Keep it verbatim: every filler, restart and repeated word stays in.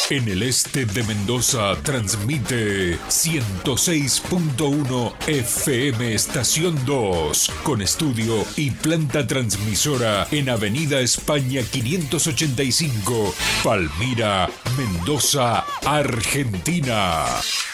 En el este de Mendoza transmite ciento seis punto uno F M Estación dos, con estudio y planta transmisora en Avenida España quinientos ochenta y cinco, Palmira, Mendoza, Argentina.